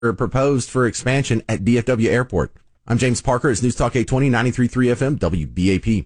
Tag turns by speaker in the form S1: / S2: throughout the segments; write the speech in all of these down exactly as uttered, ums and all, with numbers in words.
S1: proposed for expansion at D F W Airport. I'm James Parker. It's News Talk eight twenty, ninety-three point three F M, W B A P.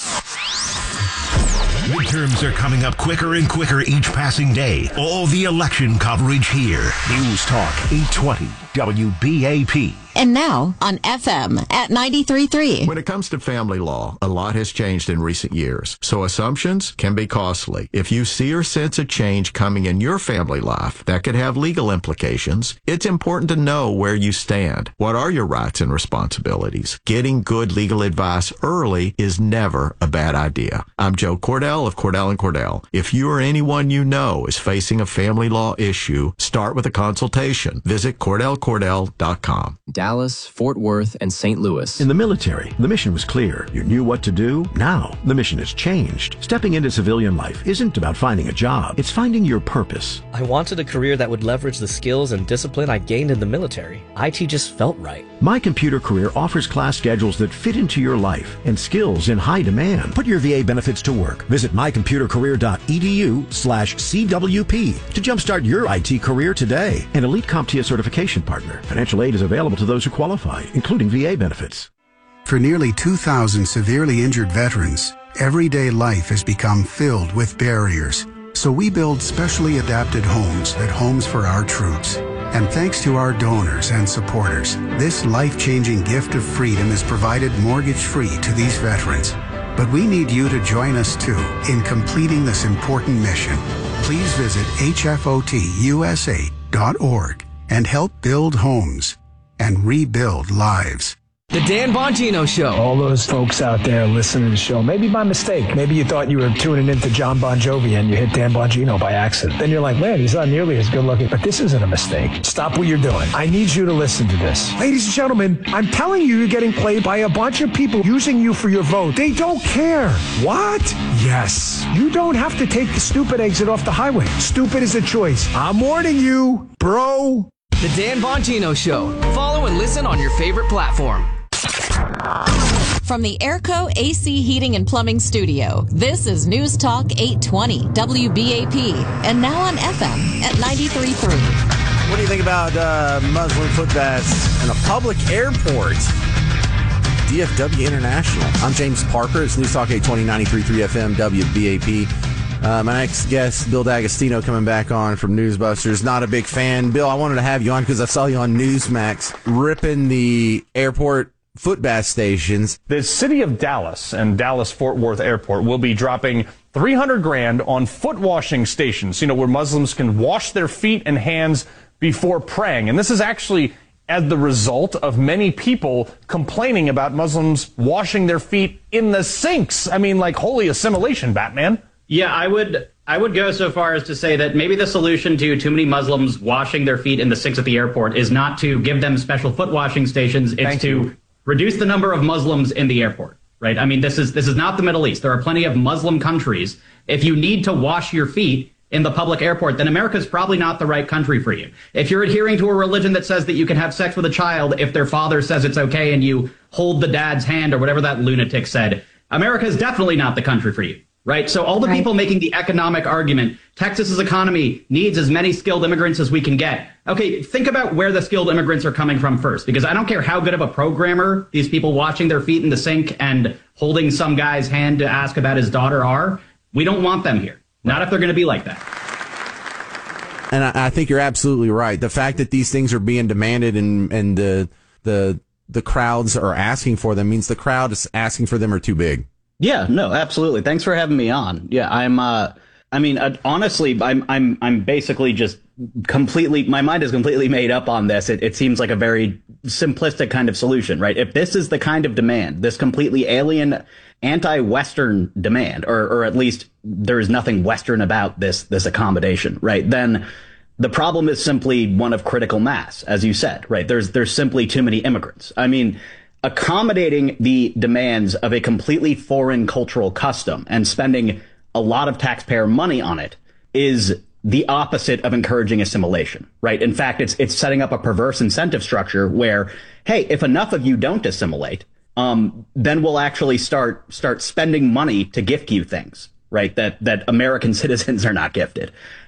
S2: Midterms are coming up quicker and quicker each passing day. All the election coverage here. News Talk eight twenty, W B A P.
S3: And now on F M at ninety-three point three.
S4: When it comes to family law, a lot has changed in recent years, so assumptions can be costly. If you see or sense a change coming in your family life that could have legal implications, it's important to know where you stand. What are your rights and responsibilities? Getting good legal advice early is never a bad idea. I'm Joe Cordell of Cordell and Cordell. If you or anyone you know is facing a family law issue, start with a consultation. Visit cordell cordell dot com.
S5: Dallas, Fort Worth, and Saint Louis.
S6: In the military, the mission was clear. You knew what to do. Now, the mission has changed. Stepping into civilian life isn't about finding a job. It's finding your purpose.
S7: I wanted a career that would leverage the skills and discipline I gained in the military. I T just felt right.
S6: My Computer Career offers class schedules that fit into your life and skills in high demand. Put your V A benefits to work. Visit my computer career dot e d u slash C W P to jumpstart your I T career today. An Elite CompTIA certification partner. Financial aid is available to those who qualify, including V A benefits.
S8: For nearly two thousand severely injured veterans, everyday life has become filled with barriers. So we build specially adapted homes at Homes for Our Troops. And thanks to our donors and supporters, this life-changing gift of freedom is provided mortgage-free to these veterans. But we need you to join us too in completing this important mission. Please visit H F O T U S A dot org and help build homes and rebuild lives.
S9: The Dan Bongino Show.
S10: All those folks out there listening to the show, maybe by mistake. Maybe you thought you were tuning into John Bon Jovi and you hit Dan Bongino by accident. Then you're like, man, he's not nearly as good looking. But this isn't a mistake. Stop what you're doing. I need you to listen to this. Ladies and gentlemen, I'm telling you, you're getting played by a bunch of people using you for your vote. They don't care. What? Yes. You don't have to take the stupid exit off the highway. Stupid is a choice. I'm warning you, bro.
S9: The Dan Bongino Show. Follow and listen on your favorite platform.
S3: From the Airco A C Heating and Plumbing Studio, this is News Talk eight twenty W B A P, and now on F M at ninety-three point three.
S1: What do you think about uh, Muslim foot baths in a public airport? D F W International. I'm James Parker. It's News Talk eight twenty, ninety-three point three F M, W B A P. Uh, my next guest, Bill D'Agostino, coming back on from Newsbusters. Not a big fan. Bill, I wanted to have you on because I saw you on Newsmax ripping the airport foot bath stations.
S11: The city of Dallas and Dallas Fort Worth Airport will be dropping three hundred grand on foot washing stations, you know, where Muslims can wash their feet and hands before praying. And this is actually as the result of many people complaining about Muslims washing their feet in the sinks. I mean, like holy assimilation, Batman.
S12: Yeah, I would I would go so far as to say that maybe the solution to too many Muslims washing their feet in the sinks at the airport is not to give them special foot washing stations. It's
S11: Thank
S12: to
S11: you.
S12: reduce the number of Muslims in the airport, right? I mean, this is this is not the Middle East. There are plenty of Muslim countries. If you need to wash your feet in the public airport, then America's probably not the right country for you. If you're adhering to a religion that says that you can have sex with a child if their father says it's okay and you hold the dad's hand or whatever that lunatic said, America is definitely not the country for you. Right. So all the right. people making the economic argument, Texas's economy needs as many skilled immigrants as we can get. OK, think about where the skilled immigrants are coming from first, because I don't care how good of a programmer these people washing their feet in the sink and holding some guy's hand to ask about his daughter are. We don't want them here. Not if they're going to be like that.
S1: And I, I think you're absolutely right. The fact that these things are being demanded and, and the, the, the crowds are asking for them means the crowd is asking for them are too big.
S12: Yeah, no, absolutely. Thanks for having me on. Yeah, I'm, uh, I mean, uh, honestly, I'm, I'm, I'm basically just completely, my mind is completely made up on this. It, it seems like a very simplistic kind of solution, right? If this is the kind of demand, this completely alien, anti-Western demand, or, or at least there is nothing Western about this, this accommodation, right? Then the problem is simply one of critical mass, as you said, right? There's, there's simply too many immigrants. I mean, accommodating the demands of a completely foreign cultural custom and spending a lot of taxpayer money on it is the opposite of encouraging assimilation, right? In fact, it's it's setting up a perverse incentive structure where, hey, if enough of you don't assimilate, um, then we'll actually start start spending money to gift you things, right? That that American citizens are not gifted.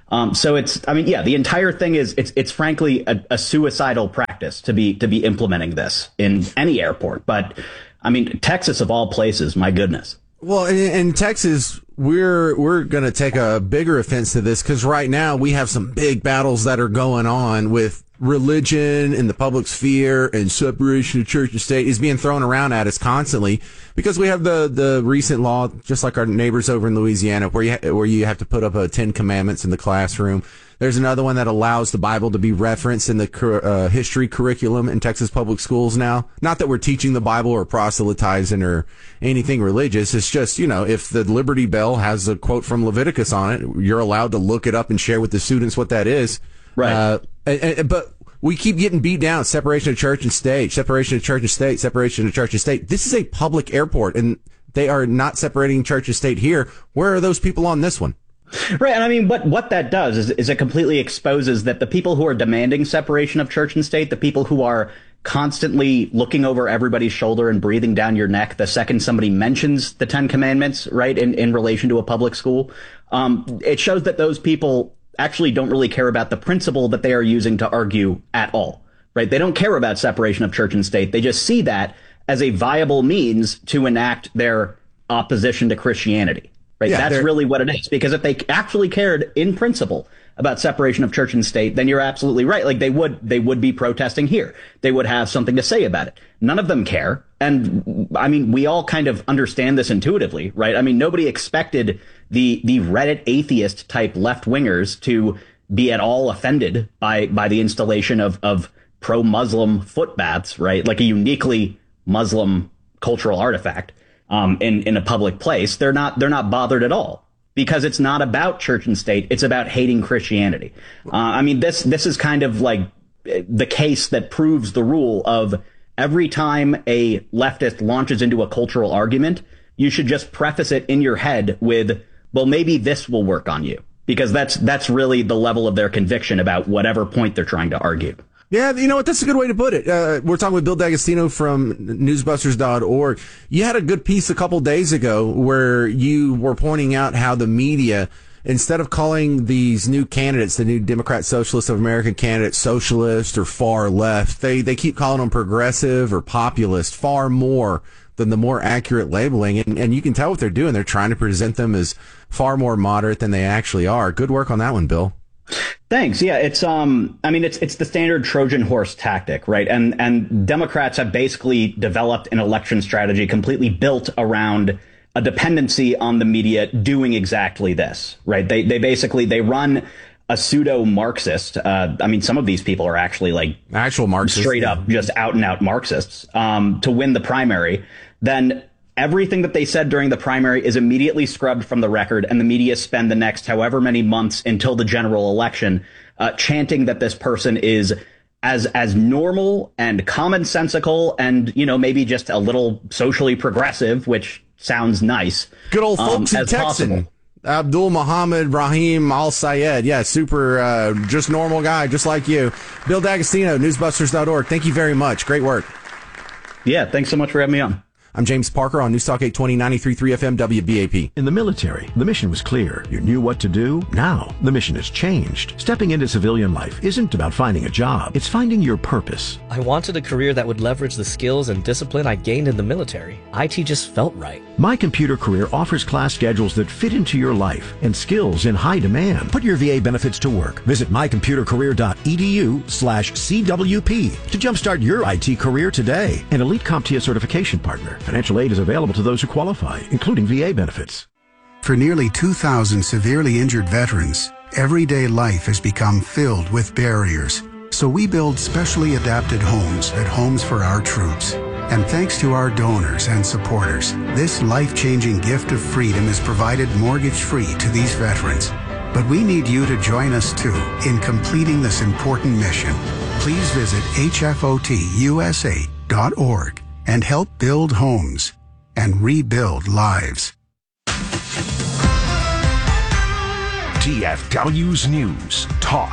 S12: Um, so it's, I mean, yeah, the entire thing is, it's, it's frankly a, a suicidal practice to be, to be implementing this in any airport. But I mean, Texas of all places, my goodness.
S1: Well, in, in Texas, we're, we're going to take a bigger offense to this because right now we have some big battles that are going on with religion in the public sphere, and separation of church and state is being thrown around at us constantly because we have the, the recent law, just like our neighbors over in Louisiana, where you, ha- where you have to put up a Ten Commandments in the classroom. There's another one that allows the Bible to be referenced in the cur- uh, history curriculum in Texas public schools now. Not that we're teaching the Bible or proselytizing or anything religious. It's just, you know, if the Liberty Bell has a quote from Leviticus on it, you're allowed to look it up and share with the students what that is.
S12: Right.
S1: Uh, and, and, but we keep getting beat down. Separation of church and state, separation of church and state, separation of church and state. This is a public airport, and they are not separating church and state here. Where are those people on this one?
S12: Right. And I mean, what, what that does is, is it completely exposes that the people who are demanding separation of church and state, the people who are constantly looking over everybody's shoulder and breathing down your neck the second somebody mentions the Ten Commandments, right, in, in relation to a public school, um, it shows that those people actually don't really care about the principle that they are using to argue at all, right? They don't care about separation of church and state. They just see that as a viable means to enact their opposition to Christianity, right?
S1: Yeah,
S12: That's really what it is. Because if they actually cared in principle about separation of church and state, then you're absolutely right. Like they would, they would be protesting here. They would have something to say about it. None of them care. And I mean, we all kind of understand this intuitively, right? I mean, nobody expected the, the Reddit atheist type left wingers to be at all offended by, by the installation of, of pro-Muslim foot baths, right? Like a uniquely Muslim cultural artifact, um, in, in a public place. They're not, they're not bothered at all. Because it's not about church and state. It's about hating Christianity. Uh, I mean, this this is kind of like the case that proves the rule of every time a leftist launches into a cultural argument, you should just preface it in your head with, well, maybe this will work on you. Because that's that's really the level of their conviction about whatever point they're trying to argue.
S1: Yeah, you know what? That's a good way to put it. Uh, we're talking with Bill D'Agostino from newsbusters dot org. You had a good piece a couple days ago where you were pointing out how the media, instead of calling these new candidates, the new Democrat Socialist of America candidates, socialist or far left, they, they keep calling them progressive or populist far more than the more accurate labeling. And, and you can tell what they're doing. They're trying to present them as far more moderate than they actually are. Good work on that one, Bill.
S12: Thanks. Yeah, it's um I mean it's it's the standard Trojan horse tactic, right? And and Democrats have basically developed an election strategy completely built around a dependency on the media doing exactly this, right? They they basically they run a pseudo Marxist. Uh, I mean, some of these people are actually like
S1: actual Marxists,
S12: straight up, just out and out Marxists, um, to win the primary. Then everything that they said during the primary is immediately scrubbed from the record, and the media spend the next however many months until the general election uh, chanting that this person is as as normal and commonsensical and, you know, maybe just a little socially progressive, which sounds nice.
S1: Good old folks
S12: um,
S1: in Texan.
S12: Possible.
S1: Abdul Muhammad Rahim Al Sayed. Yeah, super, uh, just normal guy, just like you. Bill D'Agostino, newsbusters dot org. Thank you very much. Great work.
S12: Yeah, thanks so much for having me on.
S1: I'm James Parker on News Talk eight twenty, ninety-three point three F M W B A P.
S6: In the military, the mission was clear. You knew what to do. Now, the mission has changed. Stepping into civilian life isn't about finding a job. It's finding your purpose.
S7: I wanted a career that would leverage the skills and discipline I gained in the military. I T just felt right.
S6: My Computer Career offers class schedules that fit into your life and skills in high demand. Put your V A benefits to work. Visit my computer career dot e d u slash C W P to jumpstart your I T career today. An Elite CompTIA certification partner. Financial aid is available to those who qualify, including V A benefits.
S8: For nearly two thousand severely injured veterans, everyday life has become filled with barriers. So we build specially adapted homes at Homes for Our Troops. And thanks to our donors and supporters, this life-changing gift of freedom is provided mortgage-free to these veterans. But we need you to join us too in completing this important mission. Please visit H F O T U S A dot org and help build homes and rebuild lives.
S2: T F W's News Talk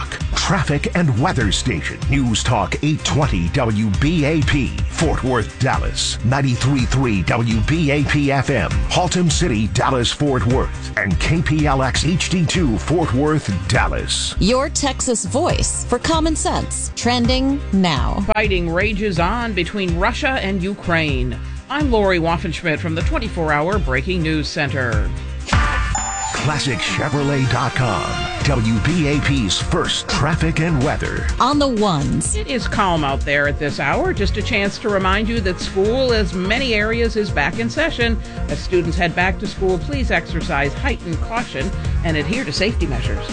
S2: traffic and weather station. News Talk eight twenty W B A P, Fort Worth, Dallas. ninety-three point three W B A P F M, Haltom City, Dallas, Fort Worth. And K P L X H D two, Fort Worth, Dallas.
S3: Your Texas voice for common sense. Trending now.
S13: Fighting rages on between Russia and Ukraine. I'm Lori Waffenschmidt from the twenty-four hour Breaking News Center.
S2: Classic Chevrolet dot com, W B A P's first traffic and weather.
S3: On the ones.
S13: It is calm out there at this hour. Just a chance to remind you that school, as many areas, is back in session. As students head back to school, please exercise heightened caution and adhere to safety measures.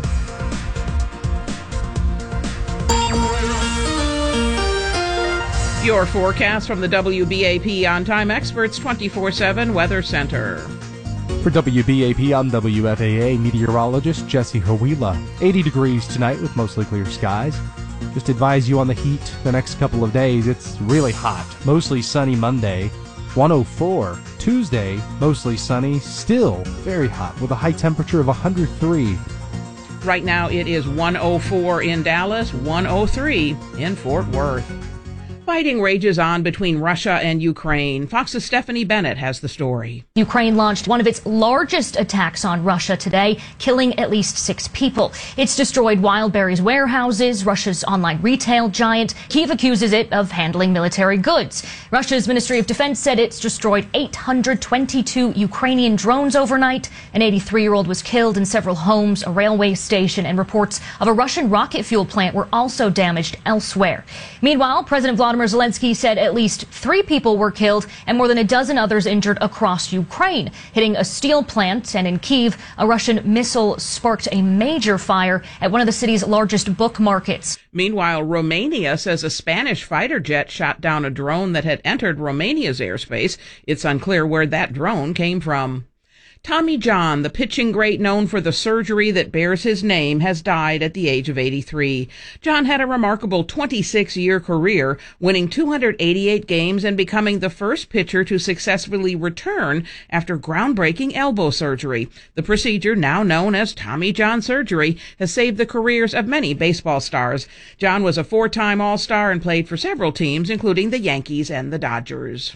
S13: Your forecast from the W B A P On Time Experts twenty-four seven Weather Center.
S14: For W B A P, I'm W F A A meteorologist Jesse Hawila. eighty degrees tonight with mostly clear skies. Just advise you on the heat the next couple of days. It's really hot. Mostly sunny Monday. one oh four. Tuesday, mostly sunny. Still very hot with a high temperature of one hundred three.
S13: Right now it is one oh four in Dallas, one oh three in Fort Worth. Fighting rages on between Russia and Ukraine. Fox's Stephanie Bennett has the story.
S15: Ukraine launched one of its largest attacks on Russia today, killing at least six people. It's destroyed Wildberries warehouses, Russia's online retail giant. Kyiv accuses it of handling military goods. Russia's Ministry of Defense said it's destroyed eight hundred twenty-two Ukrainian drones overnight. An eighty-three-year-old was killed in several homes, a railway station, and reports of a Russian rocket fuel plant were also damaged elsewhere. Meanwhile, President Vladimir Zelensky said at least three people were killed and more than a dozen others injured across Ukraine, hitting a steel plant. And in Kyiv, a Russian missile sparked a major fire at one of the city's largest book markets.
S13: Meanwhile, Romania says a Spanish fighter jet shot down a drone that had entered Romania's airspace. It's unclear where that drone came from. Tommy John, the pitching great known for the surgery that bears his name, has died at the age of eighty-three. John had a remarkable twenty-six year career, winning two hundred eighty-eight games and becoming the first pitcher to successfully return after groundbreaking elbow surgery. The procedure, now known as Tommy John surgery, has saved the careers of many baseball stars. John was a four-time All-Star and played for several teams, including the Yankees and the Dodgers.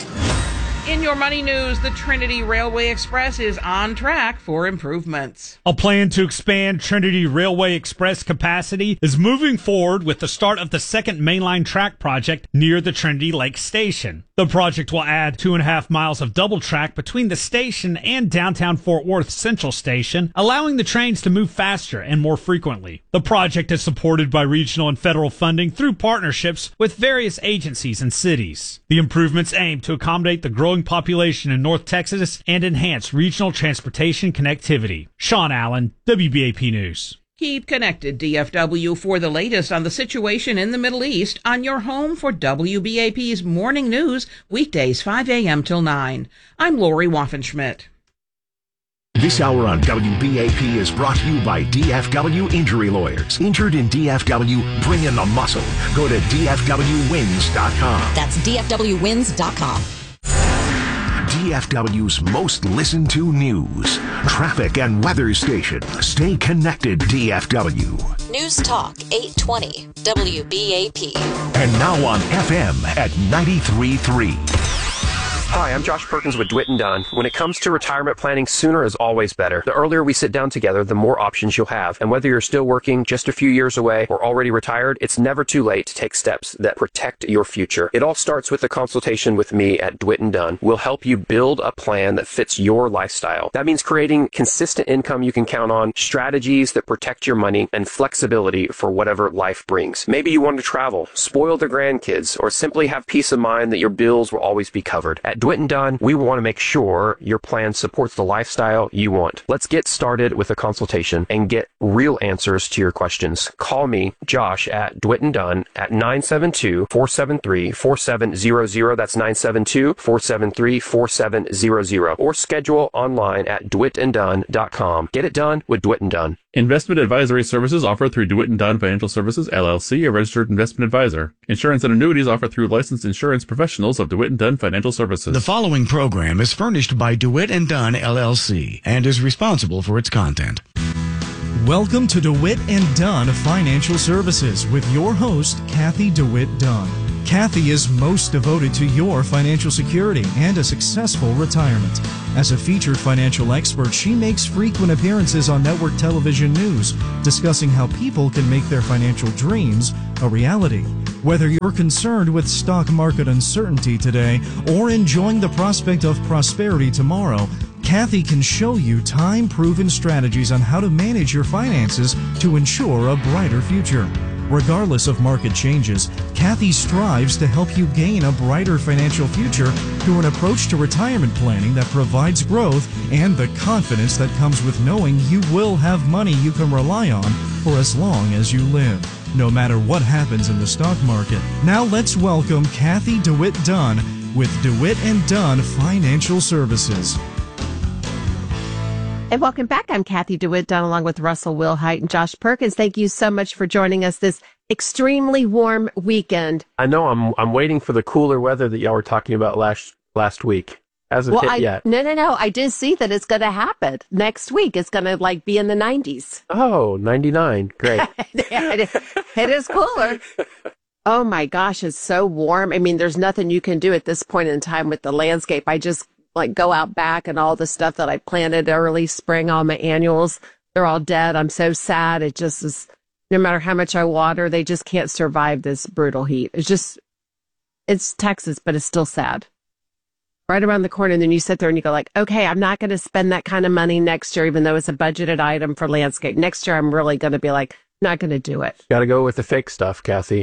S13: In your money news, the Trinity Railway Express is on track for improvements.
S16: A plan to expand Trinity Railway Express capacity is moving forward with the start of the second mainline track project near the Trinity Lake Station. The project will add two and a half miles of double track between the station and downtown Fort Worth Central Station, allowing the trains to move faster and more frequently. The project is supported by regional and federal funding through partnerships with various agencies and cities. The improvements aim to accommodate the growing population in North Texas and enhance regional transportation connectivity. Sean Allen, W B A P News.
S13: Keep connected, D F W, for the latest on the situation in the Middle East on your home for W B A P's Morning News, weekdays five a.m. till nine. I'm Lori Waffenschmidt.
S2: This hour on W B A P is brought to you by D F W Injury Lawyers. Injured in D F W? Bring in the muscle. Go to D F W wins dot com.
S3: That's D F W wins dot com.
S2: D F W's most listened to news, traffic and weather station. Stay connected, D F W.
S3: News Talk eight twenty W B A P.
S2: And now on F M at ninety-three point three.
S17: Hi, I'm Josh Perkins with DeWitt and Dunn. When it comes to retirement planning, sooner is always better. The earlier we sit down together, the more options you'll have. And whether you're still working, just a few years away, or already retired, it's never too late to take steps that protect your future. It all starts with a consultation with me at DeWitt and Dunn. We'll help you build a plan that fits your lifestyle. That means creating consistent income you can count on, strategies that protect your money, and flexibility for whatever life brings. Maybe you want to travel, spoil the grandkids, or simply have peace of mind that your bills will always be covered. At DeWitt and Dunn, we want to make sure your plan supports the lifestyle you want. Let's get started with a consultation and get real answers to your questions. Call me, Josh, at DeWitt and Dunn at nine seven two, four seven three, four seven zero zero. That's nine seven two, four seven three, four seven zero zero. Or schedule online at dewitt and dunn dot com. Get it done with DeWitt and Dunn.
S18: Investment advisory services offered through DeWitt and Dunn Financial Services, L L C, a registered investment advisor. Insurance and annuities offered through licensed insurance professionals of DeWitt and Dunn Financial Services.
S19: The following program is furnished by DeWitt and Dunn, L L C, and is responsible for its content. Welcome to DeWitt and Dunn Financial Services with your host, Kathy DeWitt Dunn. Kathy is most devoted to your financial security and a successful retirement. As a featured financial expert, she makes frequent appearances on network television news, discussing how people can make their financial dreams a reality. Whether you're concerned with stock market uncertainty today or enjoying the prospect of prosperity tomorrow, Kathy can show you time-proven strategies on how to manage your finances to ensure a brighter future. Regardless of market changes, Kathy strives to help you gain a brighter financial future through an approach to retirement planning that provides growth and the confidence that comes with knowing you will have money you can rely on for as long as you live, no matter what happens in the stock market. Now let's welcome Kathy DeWitt Dunn with DeWitt and Dunn Financial Services.
S20: And welcome back. I'm Kathy DeWitt Dunn along with Russell Wilhite and Josh Perkins. Thank you so much for joining us this extremely warm weekend.
S17: I know I'm I'm waiting for the cooler weather that y'all were talking about last last week. Hasn't
S20: well,
S17: hit
S20: I,
S17: yet.
S20: No, no, no. I did see that it's going to happen next week. It's going to like be in the nineties.
S17: Oh, ninety-nine. Great.
S20: it, it is cooler. Oh my gosh, it's so warm. I mean, there's nothing you can do at this point in time with the landscape. I just like go out back and all the stuff that I planted early spring, all my annuals, they're all dead. I'm so sad. It just is, no matter how much I water, they just can't survive this brutal heat. It's just, it's Texas, but it's still sad. Right around the corner, and then you sit there and you go like, okay, I'm not going to spend that kind of money next year, even though it's a budgeted item for landscape. Next year, I'm really going to be like, not going to do it.
S17: Got to go with the fake stuff, Kathy.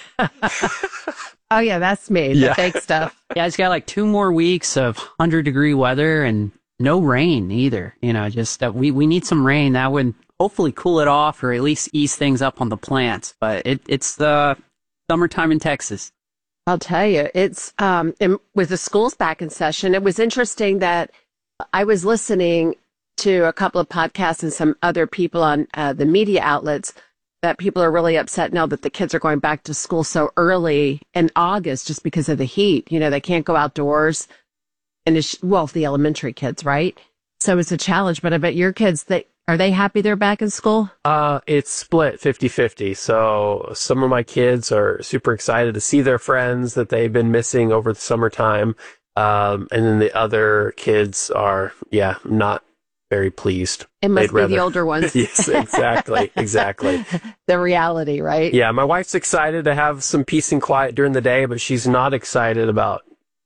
S20: Oh, yeah, that's me, the
S17: yeah.
S20: fake stuff.
S21: Yeah, it's got like two more weeks of one hundred degree weather and no rain either. You know, just uh, we, we need some rain. That would hopefully cool it off or at least ease things up on the plants. But it, it's the summertime in Texas.
S20: I'll tell you, it's um, in, with the schools back in session, it was interesting that I was listening to a couple of podcasts and some other people on uh, the media outlets that people are really upset now that the kids are going back to school so early in August just because of the heat. You know, they can't go outdoors. And it's, well, the elementary kids, right? So it's a challenge. But I bet your kids, they, are they happy they're back in school?
S17: Uh, it's split fifty-fifty. So some of my kids are super excited to see their friends that they've been missing over the summertime. Um, and then the other kids are, yeah, not very pleased.
S20: It must
S17: They'd
S20: be
S17: rather...
S20: the older ones.
S17: Yes, exactly, exactly.
S20: The reality, right?
S17: Yeah, my wife's excited to have some peace and quiet during the day, but she's not excited about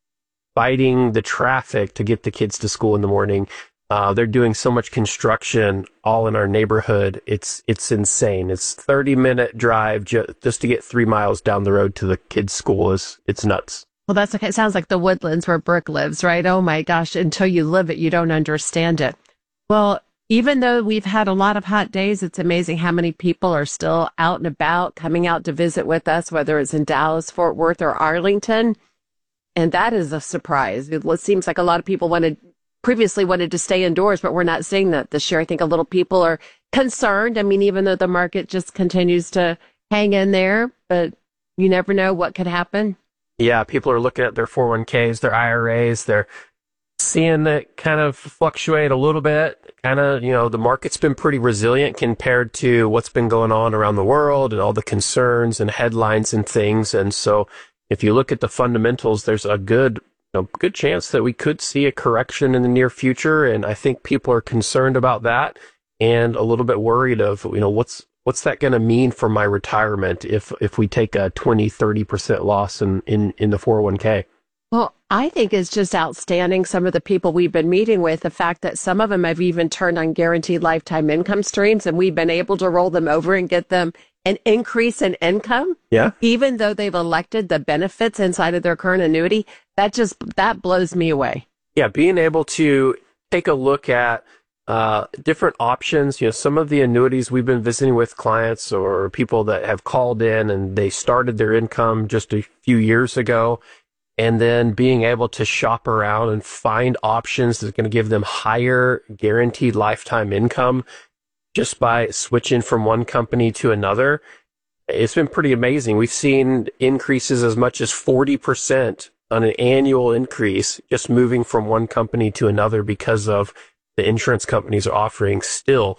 S17: fighting the traffic to get the kids to school in the morning. Uh, they're doing so much construction all in our neighborhood. It's it's insane. It's thirty minute drive ju- just to get three miles down the road to the kids' school. Is it's nuts.
S20: Well, that's okay. It sounds like the Woodlands where Brooke lives, right? Oh my gosh. Until you live it, you don't understand it. Well, even though we've had a lot of hot days, it's amazing how many people are still out and about, coming out to visit with us, whether it's in Dallas, Fort Worth, or Arlington. And that is a surprise. It seems like a lot of people wanted, previously wanted to stay indoors, but we're not seeing that this year. I think a little people are concerned. I mean, even though the market just continues to hang in there, but you never know what could happen.
S17: Yeah, people are looking at their four oh one k's, their I R As, they're seeing it kind of fluctuate a little bit. Kind of, you know, the market's been pretty resilient compared to what's been going on around the world and all the concerns and headlines and things. And so if you look at the fundamentals, there's a good, you know, good chance that we could see a correction in the near future. And I think people are concerned about that and a little bit worried of, you know, what's, what's that going to mean for my retirement if, if we take a twenty, thirty percent loss in, in, in the four oh one k?
S20: Well, I think it's just outstanding, some of the people we've been meeting with, the fact that some of them have even turned on guaranteed lifetime income streams, and we've been able to roll them over and get them an increase in income.
S17: Yeah.
S20: Even though they've elected the benefits inside of their current annuity. That just, that blows me away.
S17: Yeah, being able to take a look at uh, different options. You know, some of the annuities we've been visiting with clients or people that have called in and they started their income just a few years ago. And then being able to shop around and find options that's going to give them higher guaranteed lifetime income just by switching from one company to another. It's been pretty amazing. We've seen increases as much as forty percent on an annual increase just moving from one company to another because of the insurance companies are offering still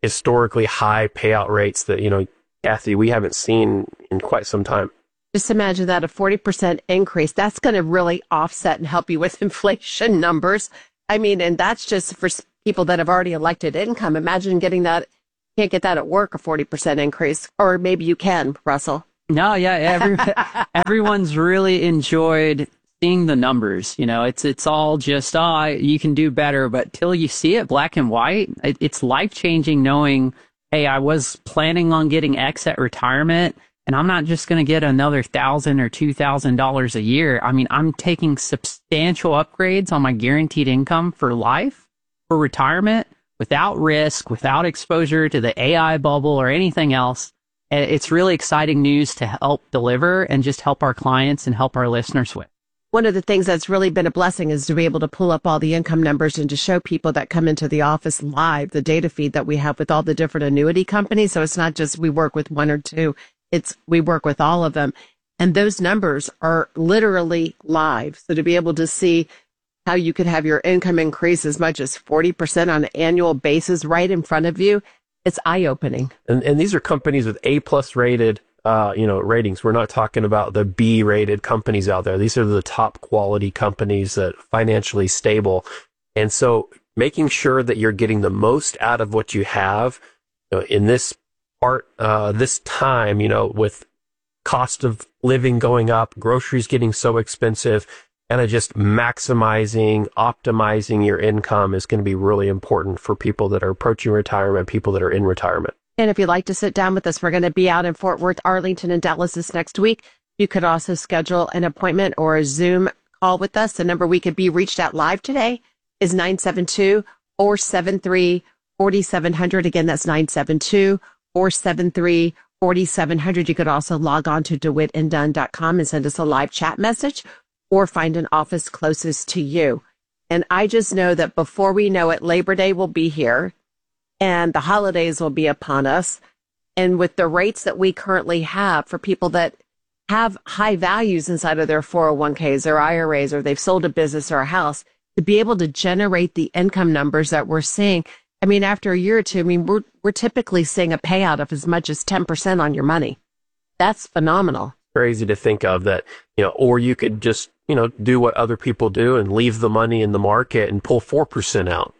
S17: historically high payout rates that, you know, Kathy, we haven't seen in quite some time.
S20: Just imagine that a forty percent increase, that's going to really offset and help you with inflation numbers. I mean, and that's just for people that have already elected income. Imagine getting that. Can't get that at work, a forty percent increase. Or maybe you can, Russell.
S21: No, yeah, every, everyone's really enjoyed seeing the numbers. You know, it's it's all just, oh, you can do better. But till you see it black and white, it, it's life-changing knowing, hey, I was planning on getting X at retirement, and I'm not just going to get another one thousand dollars or two thousand dollars a year. I mean, I'm taking substantial upgrades on my guaranteed income for life, for retirement, without risk, without exposure to the A I bubble or anything else. It's really exciting news to help deliver and just help our clients and help our listeners with.
S20: One of the things that's really been a blessing is to be able to pull up all the income numbers and to show people that come into the office live the data feed that we have with all the different annuity companies. So it's not just we work with one or two. It's we work with all of them. And those numbers are literally live. So to be able to see how you could have your income increase as much as forty percent on an annual basis right in front of you, it's eye-opening.
S17: And, and these are companies with A-plus rated, uh, you know, ratings. We're not talking about the B-rated companies out there. These are the top quality companies that financially stable. And so making sure that you're getting the most out of what you have, you know, in this part, uh, this time, you know, with cost of living going up, groceries getting so expensive, kind of just maximizing, optimizing your income is going to be really important for people that are approaching retirement, people that are in retirement.
S20: And if you'd like to sit down with us, we're going to be out in Fort Worth, Arlington, and Dallas this next week. You could also schedule an appointment or a Zoom call with us. The number we could be reached at live today is nine seven two, four seven three, four seven zero zero. Again, that's nine seven two, four seven three, four seven zero zero. You could also log on to dewitt and dunn dot com and send us a live chat message, or find an office closest to you. And I just know that before we know it, Labor Day will be here and the holidays will be upon us. And with the rates that we currently have for people that have high values inside of their four oh one k's or I R As, or they've sold a business or a house, to be able to generate the income numbers that we're seeing. I mean, after a year or two, I mean, we're, we're typically seeing a payout of as much as ten percent on your money. That's phenomenal.
S17: Crazy to think of that, you know, or you could just, you know, do what other people do and leave the money in the market and pull four percent out.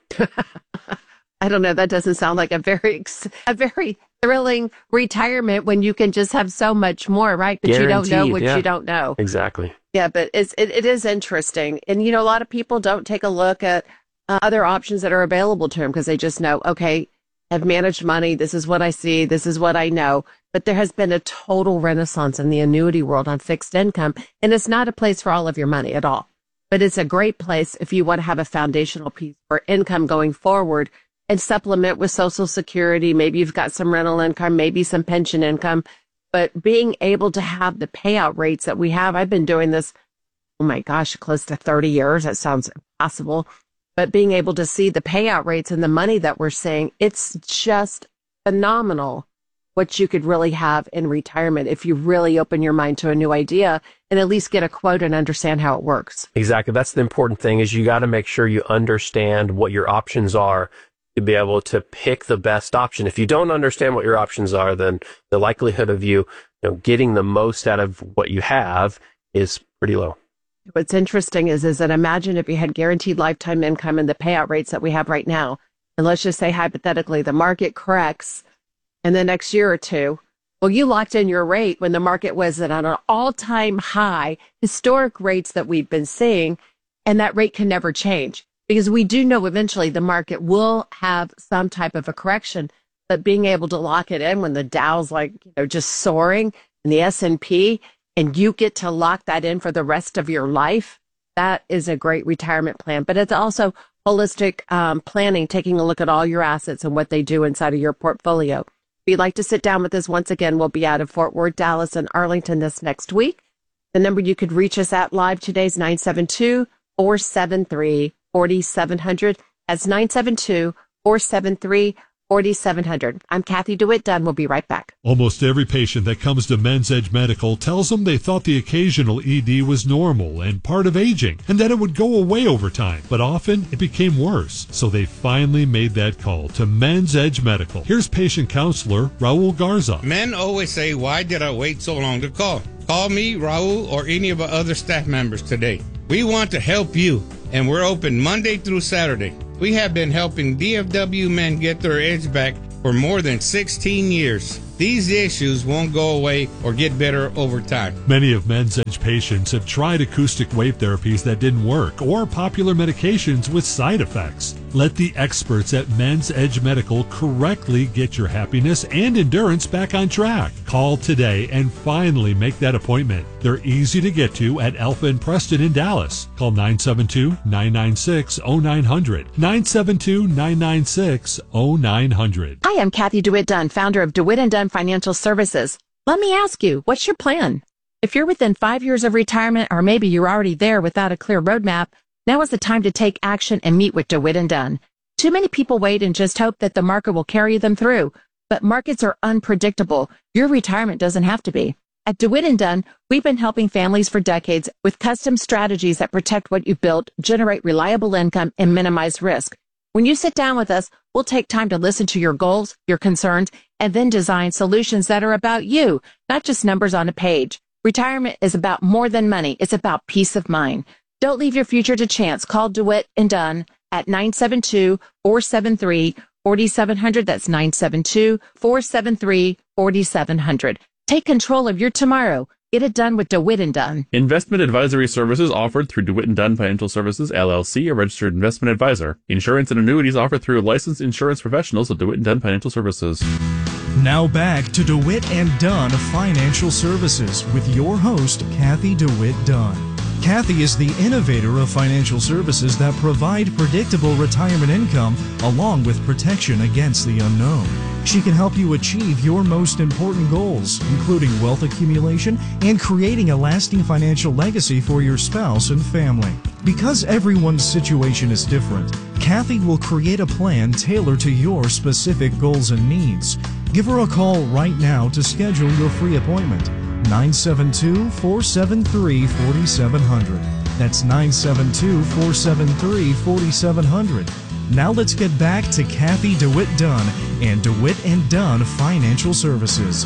S20: I don't know. That doesn't sound like a very, a very thrilling retirement when you can just have so much more, right? But
S17: Guaranteed,
S20: you don't know what
S17: yeah.
S20: you don't know.
S17: Exactly.
S20: Yeah, but it's, it, it is interesting. And, you know, a lot of people don't take a look at uh, other options that are available to them because they just know, okay, I've managed money. This is what I see. This is what I know. But there has been a total renaissance in the annuity world on fixed income. And it's not a place for all of your money at all. But it's a great place if you want to have a foundational piece for income going forward and supplement with Social Security. Maybe you've got some rental income, maybe some pension income. But being able to have the payout rates that we have, I've been doing this, oh my gosh, close to thirty years. That sounds impossible. But being able to see the payout rates and the money that we're seeing, it's just phenomenal what you could really have in retirement if you really open your mind to a new idea and at least get a quote and understand how it works.
S17: Exactly. That's the important thing, is you got to make sure you understand what your options are to be able to pick the best option. If you don't understand what your options are, then the likelihood of you, you know, getting the most out of what you have is pretty low.
S20: What's interesting is, is that imagine if you had guaranteed lifetime income and the payout rates that we have right now, and let's just say hypothetically the market corrects in the next year or two. Well, you locked in your rate when the market was at an all-time high, historic rates that we've been seeing, and that rate can never change because we do know eventually the market will have some type of a correction, but being able to lock it in when the Dow's like, you know, just soaring and the S and P, and you get to lock that in for the rest of your life, that is a great retirement plan. But it's also holistic um, planning, taking a look at all your assets and what they do inside of your portfolio. If you'd like to sit down with us, once again, we'll be out of Fort Worth, Dallas, and Arlington this next week. The number you could reach us at live today is nine seven two, four seven three, four seven zero zero. That's nine seven two, four seven three, four forty-seven hundred. I'm Kathy DeWitt Dunn. We'll be right back.
S4: Almost every patient that comes to Men's Edge Medical tells them they thought the occasional E D was normal and part of aging, and that it would go away over time. But often it became worse. So they finally made that call to Men's Edge Medical. Here's patient counselor Raul Garza.
S22: Men always say, why did I wait so long to call? Call me, Raul, or any of our other staff members today. We want to help you, and we're open Monday through Saturday. We have been helping D F W men get their edge back for more than sixteen years. These issues won't go away or get better over time.
S4: Many of Men's Edge patients have tried acoustic wave therapies that didn't work or popular medications with side effects. Let the experts at Men's Edge Medical correctly get your happiness and endurance back on track. Call today and finally make that appointment. They're easy to get to at Alpha and Preston in Dallas. Call nine seven two, nine nine six, zero nine zero zero. nine seven two, nine nine six, zero nine zero zero.
S20: Hi, I'm Kathy DeWitt Dunn, founder of DeWitt and Dunn Financial Services. Let me ask you, what's your plan? If you're within five years of retirement, or maybe you're already there without a clear roadmap, now is the time to take action and meet with DeWitt and Dunn. Too many people wait and just hope that the market will carry them through. But markets are unpredictable. Your retirement doesn't have to be. At DeWitt and Dunn, we've been helping families for decades with custom strategies that protect what you built, generate reliable income, and minimize risk. When you sit down with us, we'll take time to listen to your goals, your concerns, and then design solutions that are about you, not just numbers on a page. Retirement is about more than money. It's about peace of mind. Don't leave your future to chance. Call DeWitt and Dunn at nine seven two, four seven three, four seven zero zero. That's nine seven two, four seven three, four seven zero zero. Take control of your tomorrow. Get it done with DeWitt and Dunn.
S18: Investment advisory services offered through DeWitt and Dunn Financial Services, L L C, a registered investment advisor. Insurance and annuities offered through licensed insurance professionals of DeWitt and Dunn Financial Services.
S19: Now back to DeWitt and Dunn Financial Services with your host, Kathy DeWitt Dunn. Kathy is the innovator of financial services that provide predictable retirement income along with protection against the unknown. She can help you achieve your most important goals, including wealth accumulation and creating a lasting financial legacy for your spouse and family. Because everyone's situation is different, Kathy will create a plan tailored to your specific goals and needs. Give her a call right now to schedule your free appointment. nine seven two, four seven three, four seven zero zero. That's nine seven two, four seven three, four seven zero zero. Now let's get back to Kathy DeWitt Dunn and DeWitt and Dunn Financial Services.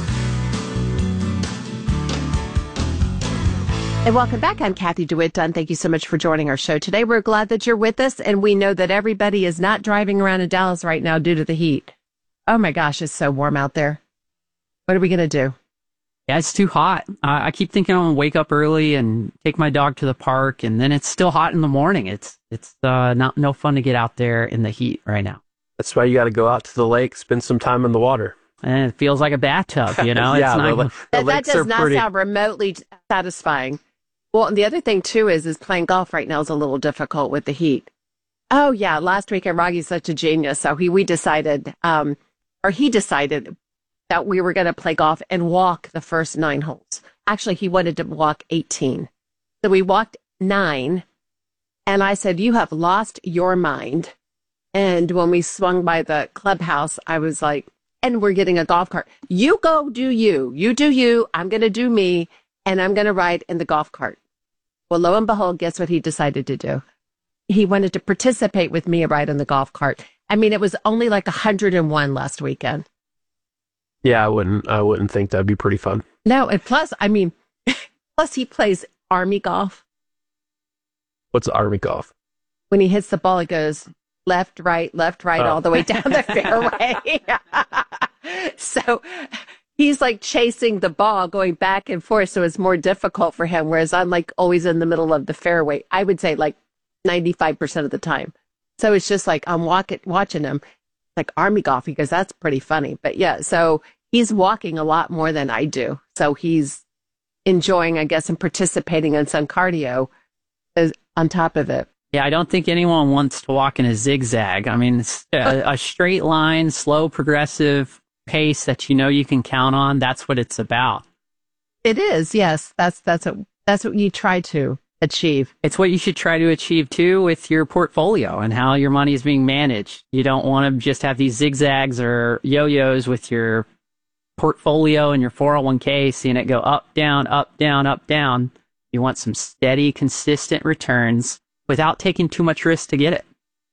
S20: And welcome back. I'm Kathy DeWitt Dunn. Thank you so much for joining our show today. We're glad that you're with us, and we know that everybody is not driving around in Dallas right now due to the heat. Oh my gosh, it's so warm out there. What are we going to do?
S21: Yeah, it's too hot. Uh, I keep thinking I'm going to wake up early and take my dog to the park, and then it's still hot in the morning. It's it's uh, not no fun to get out there in the heat right now.
S17: That's why you got to go out to the lake, spend some time in the water.
S21: And it feels like a bathtub, you know?
S17: yeah,
S21: it's not,
S17: the, the
S20: that, that does not
S17: pretty...
S20: sound remotely satisfying. Well, and the other thing, too, is, is playing golf right now is a little difficult with the heat. Oh, yeah, last weekend, Roggy's such a genius, so he we decided, um, or he decided that we were going to play golf and walk the first nine holes. Actually, he wanted to walk eighteen. So we walked nine, and I said, you have lost your mind. And when we swung by the clubhouse, I was like, and we're getting a golf cart. You go do you. You do you. I'm going to do me, and I'm going to ride in the golf cart. Well, lo and behold, guess what he decided to do? He wanted to participate with me ride in the golf cart. I mean, it was only like one hundred and one last weekend.
S17: Yeah, I wouldn't. I wouldn't think that'd be pretty fun.
S20: No, and plus, I mean, plus he plays Army golf.
S17: What's Army golf?
S20: When he hits the ball, it goes left, right, left, right, oh. all the way down the fairway. So he's like chasing the ball, going back and forth. So it's more difficult for him. Whereas I'm like always in the middle of the fairway. I would say like ninety-five percent of the time. So it's just like I'm walking, watching him. Like Army golf, because that's pretty funny. But yeah, so he's walking a lot more than I do. So he's enjoying, I guess, and participating in some cardio as, on top of it.
S21: Yeah, I don't think anyone wants to walk in a zigzag. I mean, it's a, a straight line, slow, progressive pace that you know you can count on. That's what it's about.
S20: It is, yes. That's that's what that's what you try to. achieve.
S21: It's what you should try to achieve too with your portfolio and how your money is being managed. You don't want to just have these zigzags or yo-yos with your portfolio and your four oh one k, seeing it go up, down, up, down, up, down. You want some steady, consistent returns without taking too much risk to get it.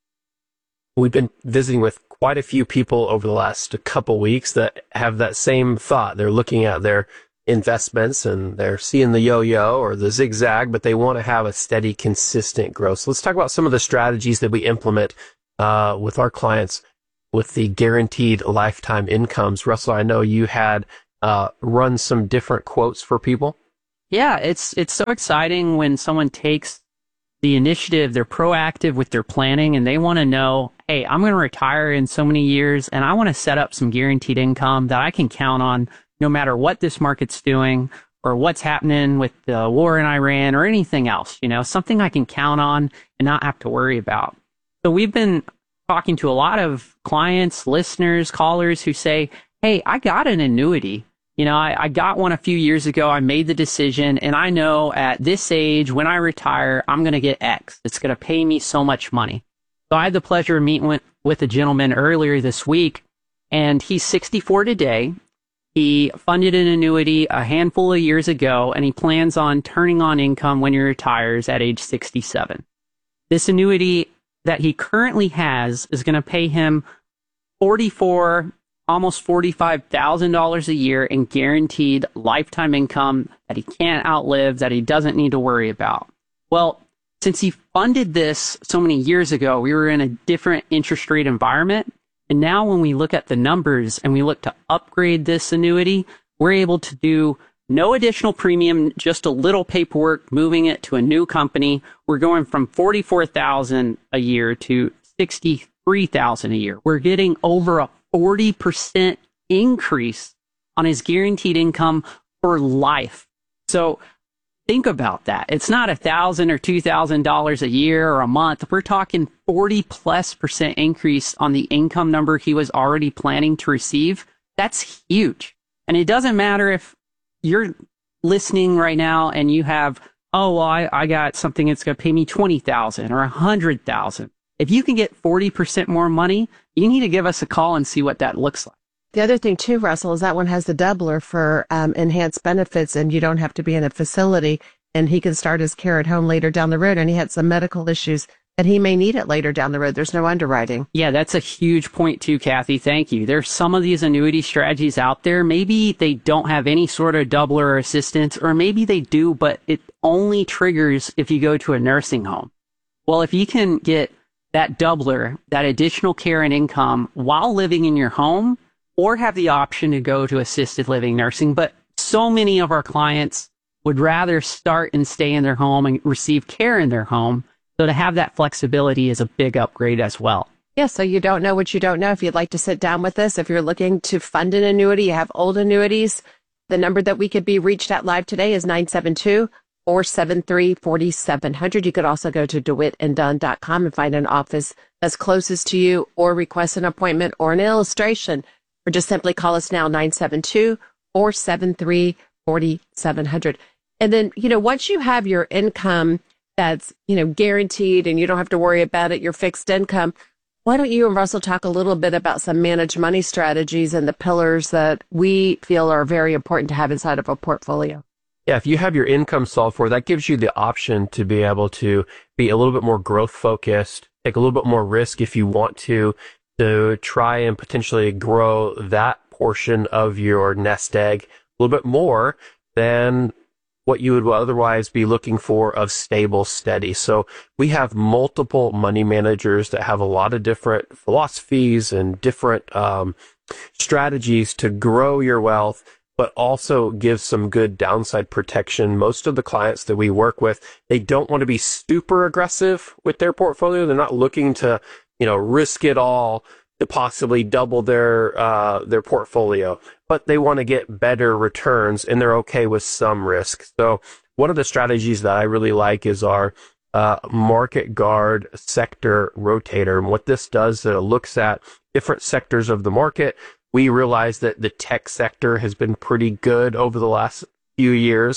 S17: We've been visiting with quite a few people over the last couple weeks that have that same thought. They're looking at their investments and they're seeing the yo-yo or the zigzag, but they want to have a steady, consistent growth. So let's talk about some of the strategies that we implement uh, with our clients with the guaranteed lifetime incomes. Russell, I know you had uh, run some different quotes for people.
S21: Yeah, it's it's so exciting when someone takes the initiative, they're proactive with their planning, and they want to know, hey, I'm going to retire in so many years, and I want to set up some guaranteed income that I can count on no matter what this market's doing or what's happening with the war in Iran or anything else, you know, something I can count on and not have to worry about. So we've been talking to a lot of clients, listeners, callers who say, hey, I got an annuity. You know, I, I got one a few years ago. I made the decision, and I know at this age, when I retire, I'm going to get X. It's going to pay me so much money. So I had the pleasure of meeting with, with a gentleman earlier this week, and he's sixty-four today. He funded an annuity a handful of years ago, and he plans on turning on income when he retires at age sixty-seven. This annuity that he currently has is going to pay him forty-four, almost forty-five thousand dollars a year in guaranteed lifetime income that he can't outlive, that he doesn't need to worry about. Well, since he funded this so many years ago, we were in a different interest rate environment. And now when we look at the numbers and we look to upgrade this annuity, we're able to do no additional premium, just a little paperwork, moving it to a new company. We're going from forty-four thousand dollars a year to sixty-three thousand dollars a year. We're getting over a forty percent increase on his guaranteed income for life. So think about that. It's not a thousand or two thousand dollars a year or a month. We're talking forty plus percent increase on the income number he was already planning to receive. That's huge. And it doesn't matter if you're listening right now and you have, oh, well, I, I got something that's going to pay me twenty thousand or a hundred thousand. If you can get forty percent more money, you need to give us a call and see what that looks like.
S20: The other thing too, Russell, is that one has the doubler for um, enhanced benefits, and you don't have to be in a facility, and he can start his care at home later down the road. And he had some medical issues that he may need it later down the road. There's no underwriting.
S21: Yeah, that's a huge point too, Kathy. Thank you. There's some of these annuity strategies out there. Maybe they don't have any sort of doubler or assistance, or maybe they do, but it only triggers if you go to a nursing home. Well, if you can get that doubler, that additional care and income while living in your home, or have the option to go to assisted living nursing. But so many of our clients would rather start and stay in their home and receive care in their home. So to have that flexibility is a big upgrade as well.
S20: Yeah, so you don't know what you don't know. If you'd like to sit down with us, if you're looking to fund an annuity, you have old annuities, the number that we could be reached at live today is nine seven two, four seven three, four seven zero zero. You could also go to dewitt and dunn dot com and find an office that's closest to you, or request an appointment or an illustration. Or just simply call us now, nine seven two, four seven three, four seven zero zero. And then, you know, once you have your income that's, you know, guaranteed and you don't have to worry about it, your fixed income, why don't you and Russell talk a little bit about some managed money strategies and the pillars that we feel are very important to have inside of a portfolio?
S17: Yeah, if you have your income solved for, that gives you the option to be able to be a little bit more growth focused, take a little bit more risk if you want to, to try and potentially grow that portion of your nest egg a little bit more than what you would otherwise be looking for of stable, steady. So we have multiple money managers that have a lot of different philosophies and different um, strategies to grow your wealth, but also give some good downside protection. Most of the clients that we work with, they don't want to be super aggressive with their portfolio. They're not looking to, you know, risk it all to possibly double their uh, their portfolio, but they want to get better returns, and they're okay with some risk. So one of the strategies that I really like is our uh, Market Guard Sector Rotator. And what this does is it looks at different sectors of the market. We realize that the tech sector has been pretty good over the last few years,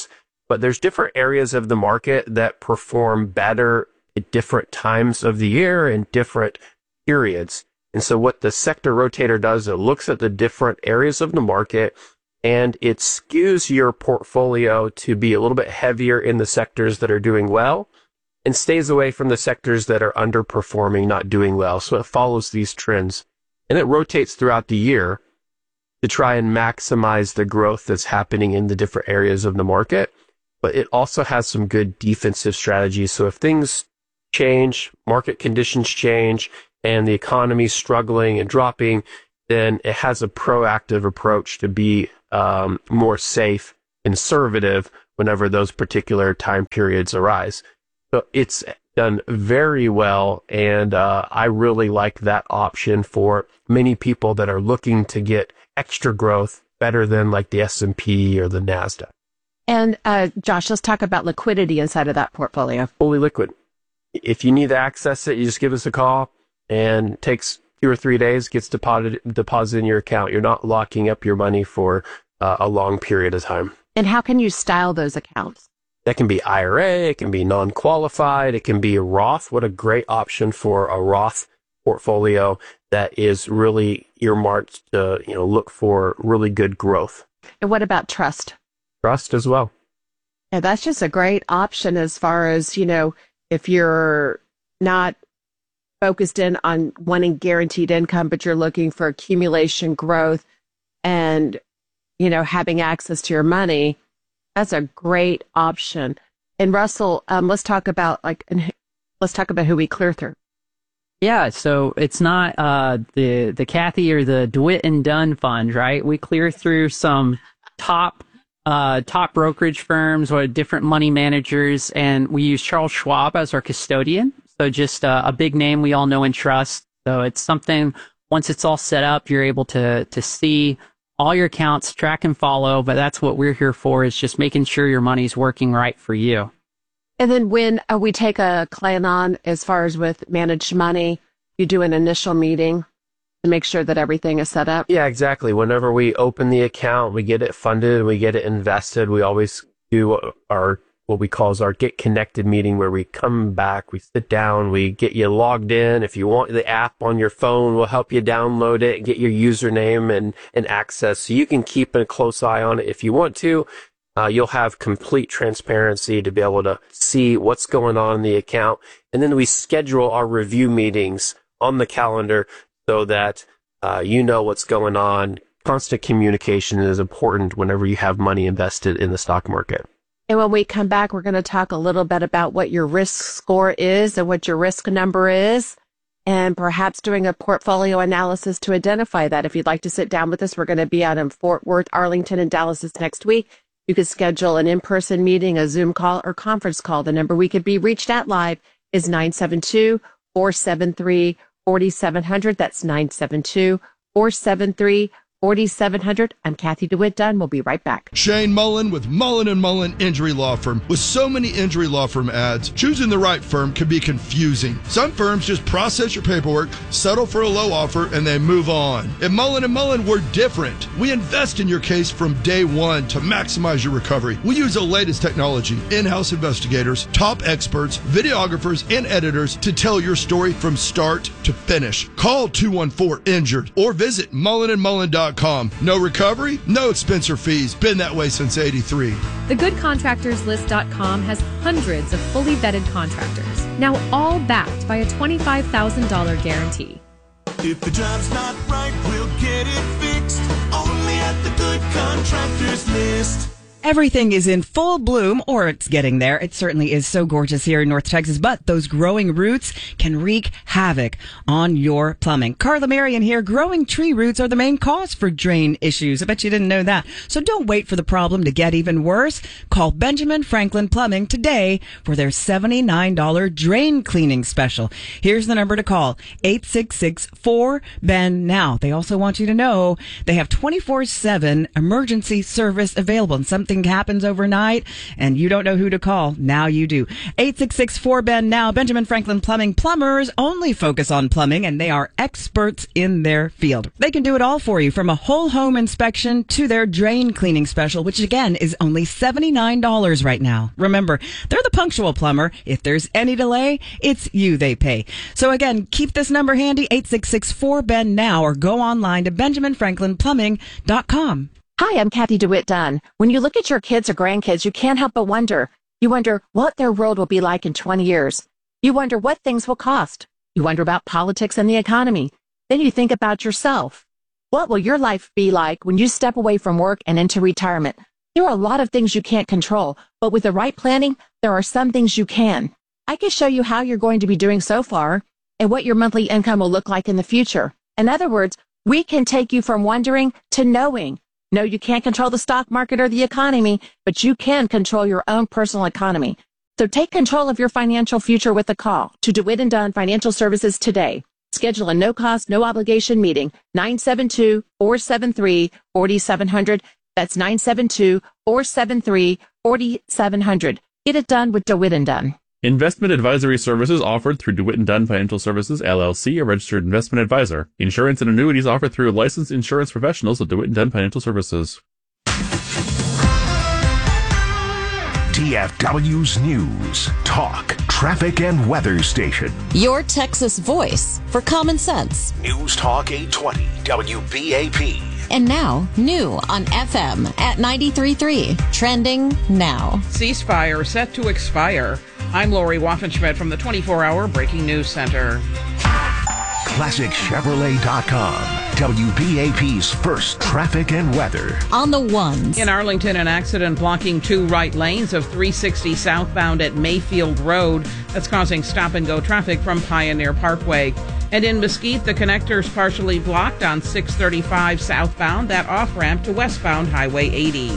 S17: but there's different areas of the market that perform better at different times of the year and different periods. And so what the sector rotator does, it looks at the different areas of the market and it skews your portfolio to be a little bit heavier in the sectors that are doing well and stays away from the sectors that are underperforming, not doing well. So it follows these trends and it rotates throughout the year to try and maximize the growth that's happening in the different areas of the market. But it also has some good defensive strategies. So if things change, market conditions change, and the economy's struggling and dropping, then it has a proactive approach to be um, more safe, conservative whenever those particular time periods arise. So it's done very well, and uh, I really like that option for many people that are looking to get extra growth better than like the S and P or the NASDAQ.
S20: And uh, Josh, let's talk about liquidity inside of that portfolio.
S17: Fully liquid. If you need to access it, you just give us a call, and it takes two or three days, gets deposited deposited in your account. You're not locking up your money for uh, a long period of time.
S20: And how can you style those accounts?
S17: That can be I R A, it can be non-qualified, it can be a Roth. What a great option for a Roth portfolio that is really earmarked to, you know, look for really good growth.
S20: And what about trust?
S17: Trust as well.
S20: Yeah, that's just a great option as far as, you know, if you're not focused in on wanting guaranteed income, but you're looking for accumulation growth and, you know, having access to your money, that's a great option. And Russell, um, let's talk about like, let's talk about who we clear through.
S21: Yeah, so it's not uh, the the Kathy or the DeWitt and Dunn fund, right? We clear through some top uh, top brokerage firms or different money managers, and we use Charles Schwab as our custodian. So just uh, a big name we all know and trust. So it's something, once it's all set up, you're able to to see all your accounts, track and follow. But that's what we're here for, is just making sure your money's working right for you.
S20: And then when uh, we take a client on, as far as with managed money, you do an initial meeting to make sure that everything is set up?
S17: Yeah, exactly. Whenever we open the account, we get it funded, we get it invested, we always do our what we call is our Get Connected meeting, where we come back, we sit down, we get you logged in. If you want the app on your phone, we'll help you download it and get your username and, and access so you can keep a close eye on it if you want to. Uh, you'll have complete transparency to be able to see what's going on in the account. And then we schedule our review meetings on the calendar so that uh, you know what's going on. Constant communication is important whenever you have money invested in the stock market.
S20: And when we come back, we're going to talk a little bit about what your risk score is and what your risk number is, and perhaps doing a portfolio analysis to identify that. If you'd like to sit down with us, we're going to be out in Fort Worth, Arlington, and Dallas this next week. You could schedule an in-person meeting, a Zoom call, or conference call. The number we could be reached at live is nine seven two, four seven three, four seven zero zero. That's nine seven two, four seven three, four seven zero zero. I'm Kathy DeWitt Dunn. We'll be right back.
S5: Shane Mullen with Mullen and Mullen Injury Law Firm. With so many injury law firm ads, choosing the right firm can be confusing. Some firms just process your paperwork, settle for a low offer, and they move on. At Mullen and Mullen, we're different. We invest in your case from day one to maximize your recovery. We use the latest technology, in-house investigators, top experts, videographers, and editors to tell your story from start to finish. Call two one four injured or visit mullen and mullen dot com. No recovery, no expense or fees. Been that way since eighty-three.
S10: the good contractors list dot com has hundreds of fully vetted contractors, now all backed by a twenty-five thousand dollars guarantee.
S23: If the job's not right, we'll get it fixed. Only at the Good Contractors List.
S24: Everything is in full bloom, or it's getting there. It certainly is so gorgeous here in North Texas, but those growing roots can wreak havoc on your plumbing. Carla Marion here. Growing tree roots are the main cause for drain issues. I bet you didn't know that. So don't wait for the problem to get even worse. Call Benjamin Franklin Plumbing today for their seventy-nine dollars drain cleaning special. Here's the number to call, eight six six, four, B E N now. They also want you to know they have twenty-four seven emergency service available, and something Anything happens overnight and you don't know who to call. Now you do. eight six six four B E N now. Benjamin Franklin Plumbing. Plumbers only focus on plumbing, and they are experts in their field. They can do it all for you, from a whole home inspection to their drain cleaning special, which again is only seventy-nine dollars right now. Remember, they're the punctual plumber. If there's any delay, it's you they pay. So again, keep this number handy, eight six six four B E N now, or go online to benjamin franklin plumbing dot com.
S1: Hi, I'm Kathy DeWitt Dunn. When you look at your kids or grandkids, you can't help but wonder. You wonder what their world will be like in twenty years. You wonder what things will cost. You wonder about politics and the economy. Then you think about yourself. What will your life be like when you step away from work and into retirement? There are a lot of things you can't control, but with the right planning, there are some things you can. I can show you how you're going to be doing so far and what your monthly income will look like in the future. In other words, we can take you from wondering to knowing. No, you can't control the stock market or the economy, but you can control your own personal economy. So take control of your financial future with a call to DeWitt and Dunn Financial Services today. Schedule a no-cost, no-obligation meeting, nine seven two, four seven three, four seven zero zero. That's nine seven two, four seven three, four seven zero zero. Get it done with DeWitt and Dunn.
S18: Investment advisory services offered through DeWitt and Dunn Financial Services, L L C, a registered investment advisor. Insurance and annuities offered through licensed insurance professionals of DeWitt and Dunn Financial Services.
S2: D F W's News, Talk, Traffic, and Weather Station.
S3: Your Texas voice for common sense.
S2: News Talk eight twenty W B A P.
S3: And now, new on F M at ninety-three point three. Trending now.
S13: Ceasefire set to expire. I'm Lori Waffenschmidt from the twenty-four hour Breaking News Center.
S2: Classic Chevrolet dot com. W B A P's first traffic and weather.
S3: On the ones.
S13: In Arlington, an accident blocking two right lanes of three sixty southbound at Mayfield Road. That's causing stop-and-go traffic from Pioneer Parkway. And in Mesquite, the connector's partially blocked on six thirty-five southbound, that off-ramp to westbound Highway eighty.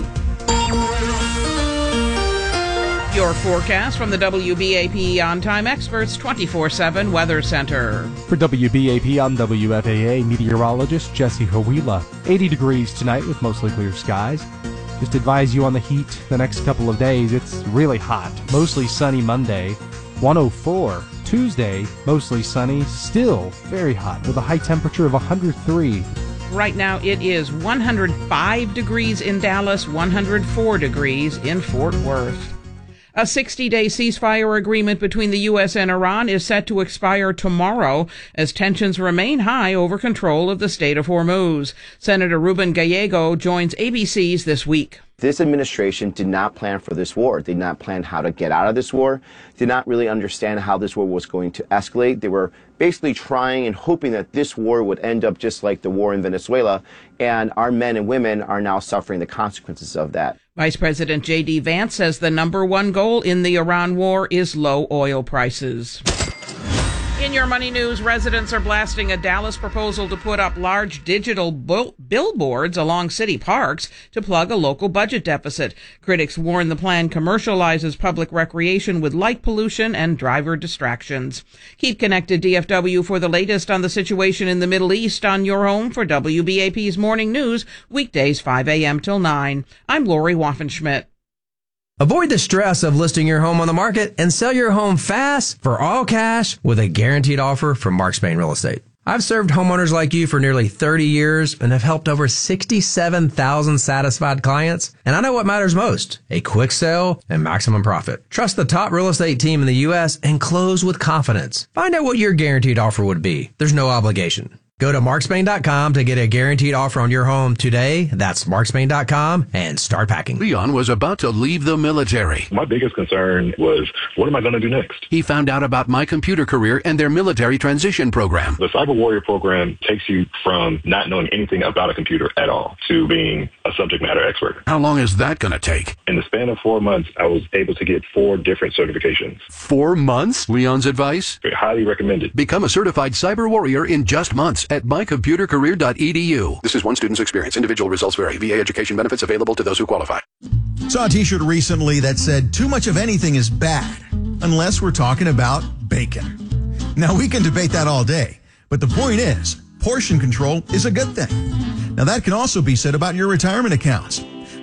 S13: Your forecast from the W B A P On-Time Experts twenty-four seven Weather Center.
S14: For W B A P, I'm W F A A meteorologist Jesse Hawila. eighty degrees tonight with mostly clear skies. Just advise you on the heat the next couple of days. It's really hot. Mostly sunny Monday. one oh four. Tuesday, mostly sunny. Still very hot with a high temperature of one hundred three.
S13: Right now it is one hundred five degrees in Dallas, one hundred four degrees in Fort Worth. A sixty-day ceasefire agreement between the U S and Iran is set to expire tomorrow as tensions remain high over control of the Strait of Hormuz. Senator Ruben Gallego joins A B C's This Week.
S9: This administration did not plan for this war. They did not plan how to get out of this war. Did not really understand how this war was going to escalate. They were basically trying and hoping that this war would end up just like the war in Venezuela, and our men and women are now suffering the consequences of that.
S13: Vice President J D Vance says the number one goal in the Iran war is low oil prices. In your money news, residents are blasting a Dallas proposal to put up large digital bu- billboards along city parks to plug a local budget deficit. Critics warn the plan commercializes public recreation with light pollution and driver distractions. Keep connected, D F W, for the latest on the situation in the Middle East on your home for W B A P's Morning News, weekdays five a.m. till nine. I'm Lori Waffenschmidt.
S11: Avoid the stress of listing your home on the market and sell your home fast for all cash with a guaranteed offer from Mark Spain Real Estate. I've served homeowners like you for nearly thirty years and have helped over sixty-seven thousand satisfied clients. And I know what matters most, a quick sale and maximum profit. Trust the top real estate team in the U S and close with confidence. Find out what your guaranteed offer would be. There's no obligation. Go to mark spain dot com to get a guaranteed offer on your home today. That's mark spain dot com and start packing.
S12: Leon was about to leave the military.
S25: My biggest concern was, what am I going to do next?
S12: He found out about My Computer Career and their military transition program.
S25: The Cyber Warrior program takes you from not knowing anything about a computer at all to being a subject matter expert.
S12: How long is that going to take?
S25: In the span of four months, I was able to get four different certifications.
S12: Four months? Leon's advice?
S25: Highly recommended.
S12: Become a certified cyber warrior in just months at my computer career dot e d u. This is one student's experience. Individual results vary. V A education benefits available to those who qualify.
S26: Saw a t-shirt recently that said, too much of anything is bad, unless we're talking about bacon. Now, we can debate that all day, but the point is, portion control is a good thing. Now, that can also be said about your retirement accounts.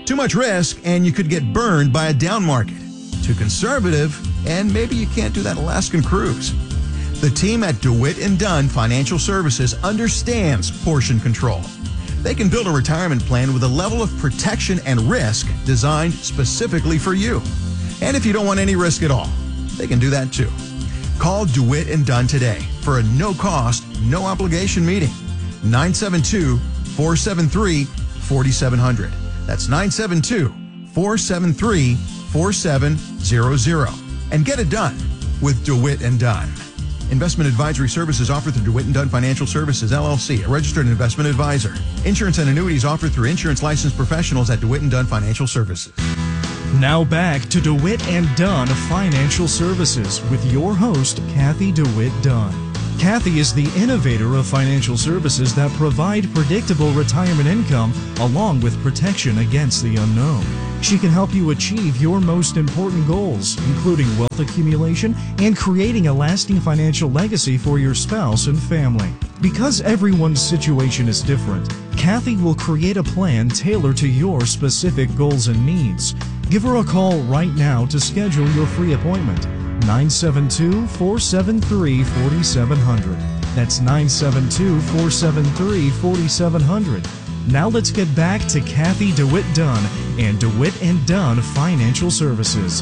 S26: Too much risk, and you could get burned by a down market. Too conservative, and maybe you can't do that Alaskan cruise. The team at DeWitt and Dunn Financial Services understands portion control. They can build a retirement plan with a level of protection and risk designed specifically for you. And if you don't want any risk at all, they can do that too. Call DeWitt and Dunn today for a no-cost, no-obligation meeting. nine seven two, four seven three, four seven zero zero. That's nine seven two, four seven three, four seven zero zero. And get it done with DeWitt and Dunn. Investment advisory services offered through DeWitt and Dunn Financial Services, L L C, a registered investment advisor. Insurance and annuities offered through insurance licensed professionals at DeWitt and Dunn Financial Services.
S19: Now back to DeWitt and Dunn Financial Services with your host, Kathy DeWitt Dunn. Kathy is the innovator of financial services that provide predictable retirement income along with protection against the unknown. She can help you achieve your most important goals, including wealth accumulation and creating a lasting financial legacy for your spouse and family. Because everyone's situation is different, Kathy will create a plan tailored to your specific goals and needs. Give her a call right now to schedule your free appointment. nine seven two, four seven three, four seven zero zero. That's nine seven two, four seven three, four seven zero zero. Now let's get back to Kathy DeWitt Dunn and DeWitt and Dunn Financial Services.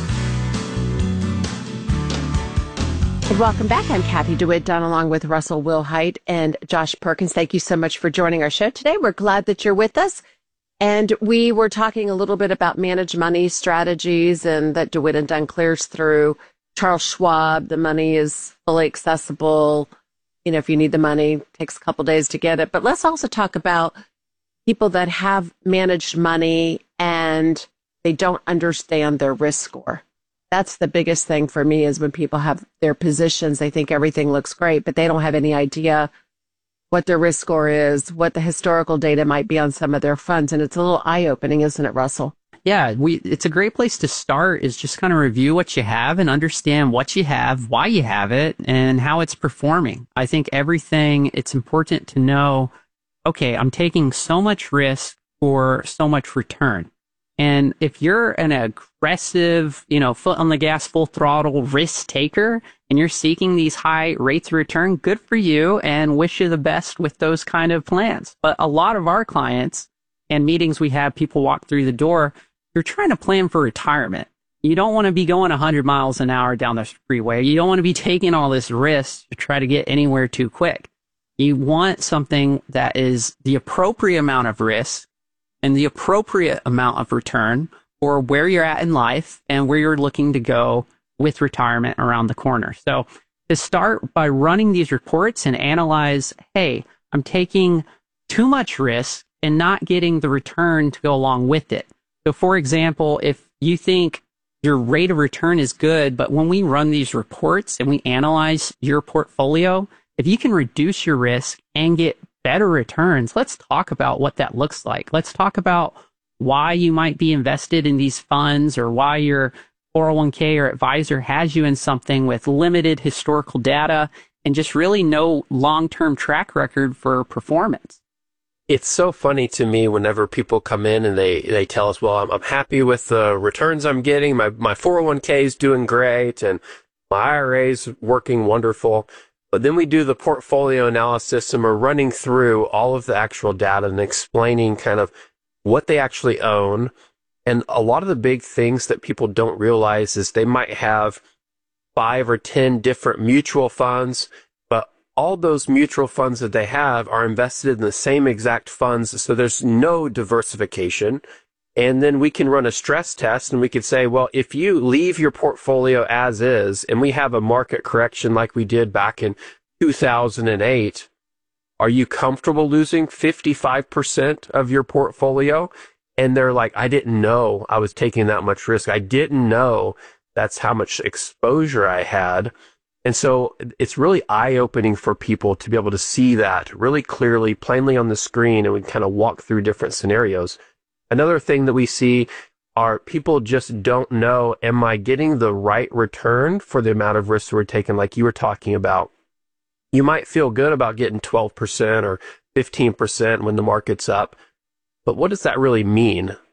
S20: Welcome back. I'm Kathy DeWitt Dunn along with Russell Wilhite and Josh Perkins. Thank you so much for joining our show today. We're glad that you're with us. And we were talking a little bit about managed money strategies and that DeWitt and Dunn clears through Charles Schwab. The money is fully accessible. You know, if you need the money, it takes a couple days to get it. But let's also talk about people that have managed money and they don't understand their risk score. That's the biggest thing for me is when people have their positions, they think everything looks great, but they don't have any idea what their risk score is, what the historical data might be on some of their funds. And it's a little eye-opening, isn't it, Russell?
S21: Yeah, we, it's a great place to start is just kind of review what you have and understand what you have, why you have it, and how it's performing. I think everything, it's important to know, okay, I'm taking so much risk for so much return. And if you're an aggressive, you know, foot on the gas, full throttle risk taker, and you're seeking these high rates of return, good for you and wish you the best with those kind of plans. But a lot of our clients and meetings we have, people walk through the door, you're trying to plan for retirement. You don't want to be going one hundred miles an hour down the freeway. You don't want to be taking all this risk to try to get anywhere too quick. You want something that is the appropriate amount of risk and the appropriate amount of return for where you're at in life and where you're looking to go with retirement around the corner. So to start by running these reports and analyze, hey, I'm taking too much risk and not getting the return to go along with it. So for example, if you think your rate of return is good, but when we run these reports and we analyze your portfolio, if you can reduce your risk and get better returns, let's talk about what that looks like. Let's talk about why you might be invested in these funds or why your four oh one k or advisor has you in something with limited historical data and just really no long-term track record for performance.
S17: It's so funny to me whenever people come in and they, they tell us, well, I'm, I'm happy with the returns I'm getting. My, my four oh one k is doing great and my I R A is working wonderful. But then we do the portfolio analysis and we're running through all of the actual data and explaining kind of what they actually own. And a lot of the big things that people don't realize is they might have five or ten different mutual funds, but all those mutual funds that they have are invested in the same exact funds. So there's no diversification. And then we can run a stress test and we could say, well, if you leave your portfolio as is and we have a market correction like we did back in two thousand eight, are you comfortable losing fifty-five percent of your portfolio? And they're like, I didn't know I was taking that much risk. I didn't know that's how much exposure I had. And so it's really eye-opening for people to be able to see that really clearly, plainly on the screen, and we kind of walk through different scenarios. Another thing that we see are people just don't know, am I getting the right return for the amount of risk we're taking, like you were talking about? You might feel good about getting twelve percent or fifteen percent when the market's up, but what does that really mean?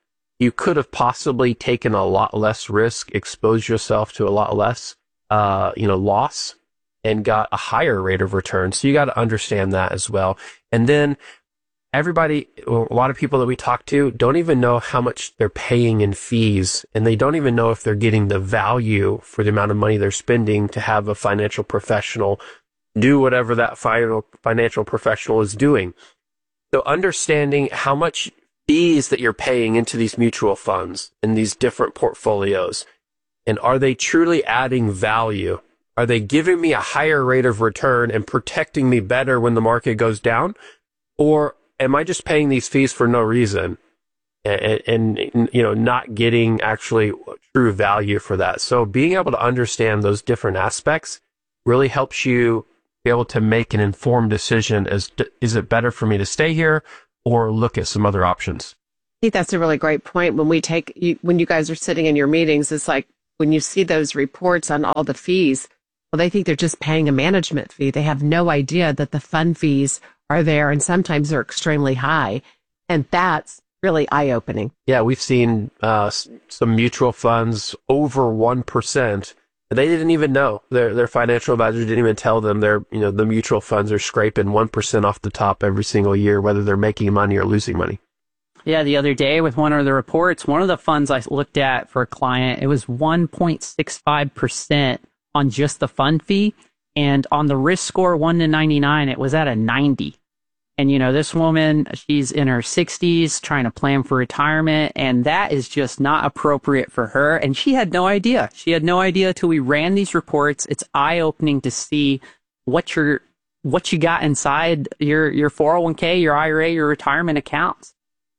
S17: you could have possibly taken a lot less risk, exposed yourself to a lot less, uh, you know, loss, and got a higher rate of return. So you got to understand that as well. And then everybody, well, a lot of people that we talk to don't even know how much they're paying in fees, and they don't even know if they're getting the value for the amount of money they're spending to have a financial professional do whatever that final financial professional is doing. So understanding how much fees that you're paying into these mutual funds and these different portfolios, and are they truly adding value? Are they giving me a higher rate of return and protecting me better when the market goes down? Or am I just paying these fees for no reason and, and, you know, not getting actually true value for that? So being able to understand those different aspects really helps you be able to make an informed decision as to, is it better for me to stay here or look at some other options?
S20: I think that's a really great point. When we take, you, when you guys are sitting in your meetings, it's like when you see those reports on all the fees, well, they think they're just paying a management fee. They have no idea that the fund fees are there, and sometimes they're extremely high. And that's really eye-opening.
S17: Yeah, we've seen uh, some mutual funds over one percent. They didn't even know. Their their financial advisor didn't even tell them their, you know, the mutual funds are scraping one percent off the top every single year, whether they're making money or losing money.
S21: Yeah, the other day with one of the reports, one of the funds I looked at for a client, it was one point six five percent on just the fund fee. And on the risk score one to ninety-nine, it was at a ninety. And, you know, this woman, she's in her sixties trying to plan for retirement, and that is just not appropriate for her. And she had no idea. She had no idea till we ran these reports. It's eye-opening to see what your what you got inside your, your four oh one k, your I R A, your retirement accounts.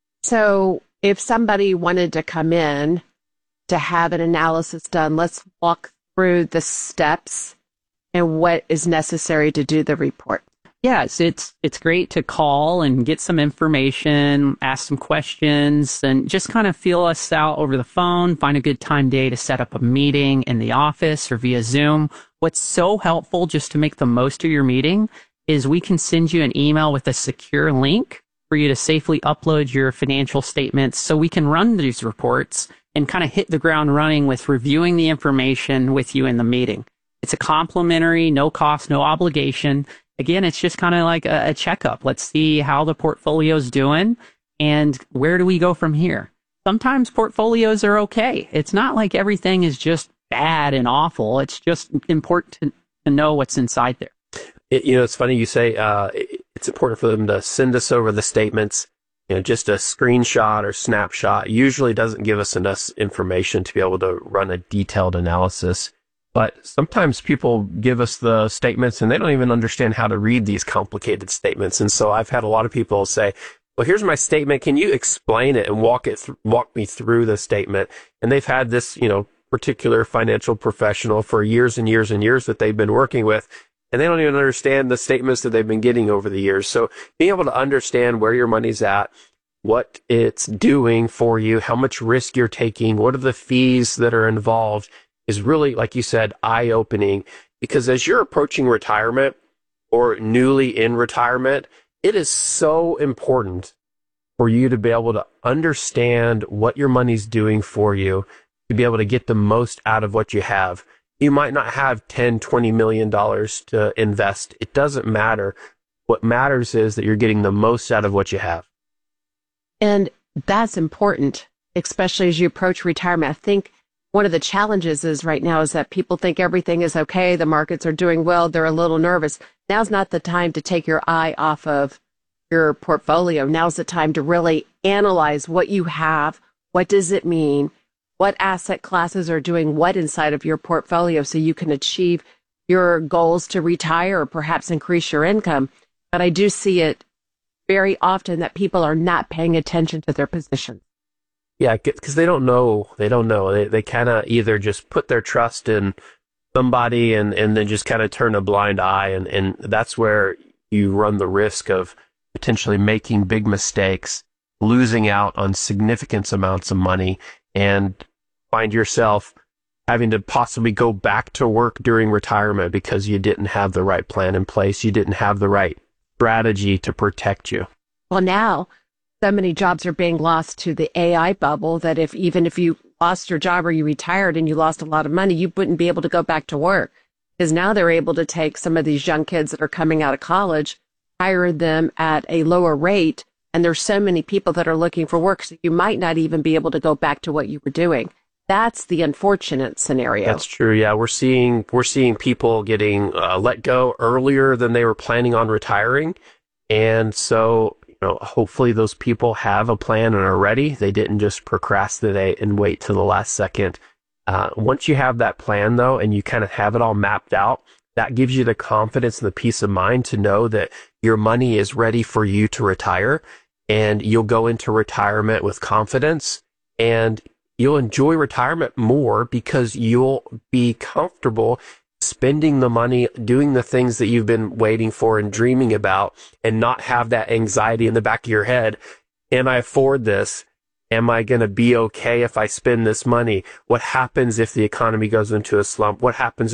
S20: So if somebody wanted to come in to have an analysis done, let's walk through the steps and what is necessary to do the report.
S21: Yeah, it's, it's it's great to call and get some information, ask some questions, and just kind of feel us out over the phone, find a good time day to set up a meeting in the office or via Zoom. What's so helpful just to make the most of your meeting is we can send you an email with a secure link for you to safely upload your financial statements so we can run these reports and kind of hit the ground running with reviewing the information with you in the meeting. It's a complimentary, no cost, no obligation. Again, it's just kind of like a, a checkup. Let's see how the portfolio's doing and where do we go from here. Sometimes portfolios are okay. It's not like everything is just bad and awful. It's just important to, to know what's inside there.
S17: It, you know, it's funny you say uh, it's important for them to send us over the statements. You know, just a screenshot or snapshot usually doesn't give us enough information to be able to run a detailed analysis. But sometimes people give us the statements and they don't even understand how to read these complicated statements. And so I've had a lot of people say, well, here's my statement. Can you explain it and walk it, th- walk me through the statement? And they've had this, you know, particular financial professional for years and years and years that they've been working with, and they don't even understand the statements that they've been getting over the years. So being able to understand where your money's at, what it's doing for you, how much risk you're taking, what are the fees that are involved, is really, like you said, eye-opening, because as you're approaching retirement or newly in retirement, it is so important for you to be able to understand what your money's doing for you, to be able to get the most out of what you have. You might not have ten, twenty million dollars to invest. It doesn't matter. What matters is that you're getting the most out of what you have.
S20: And that's important, especially as you approach retirement. I think one of the challenges is right now is that people think everything is okay. The markets are doing well. They're a little nervous. Now's not the time to take your eye off of your portfolio. Now's the time to really analyze what you have. What does it mean? What asset classes are doing what inside of your portfolio so you can achieve your goals to retire or perhaps increase your income. But I do see it very often that people are not paying attention to their position.
S17: Yeah, because they don't know. They don't know. They they kind of either just put their trust in somebody and, and then just kind of turn a blind eye. And, and that's where you run the risk of potentially making big mistakes, losing out on significant amounts of money, and find yourself having to possibly go back to work during retirement because you didn't have the right plan in place. You didn't have the right strategy to protect you.
S20: Well, now so many jobs are being lost to the A I bubble that if even if you lost your job or you retired and you lost a lot of money, you wouldn't be able to go back to work. Because now they're able to take some of these young kids that are coming out of college, hire them at a lower rate, and there's so many people that are looking for work, so you might not even be able to go back to what you were doing. That's the unfortunate scenario.
S17: That's true. Yeah, we're seeing we're seeing people getting uh, let go earlier than they were planning on retiring, and so you know, hopefully those people have a plan and are ready. They didn't just procrastinate and wait till the last second. Uh, once you have that plan, though, and you kind of have it all mapped out, that gives you the confidence and the peace of mind to know that your money is ready for you to retire, and you'll go into retirement with confidence, and you'll enjoy retirement more because you'll be comfortable spending the money, doing the things that you've been waiting for and dreaming about, and not have that anxiety in the back of your head. Can I afford this? Am I going to be okay if I spend this money? What happens if the economy goes into a slump? What happens